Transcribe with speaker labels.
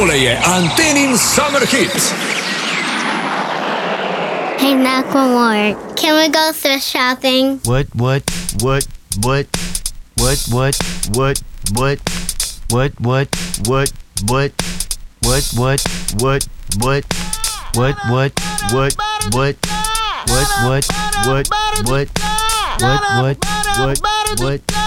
Speaker 1: Tole je Antenin Summer Hit.
Speaker 2: Hey, Macklemore, can we go thrift shopping?
Speaker 3: What? What?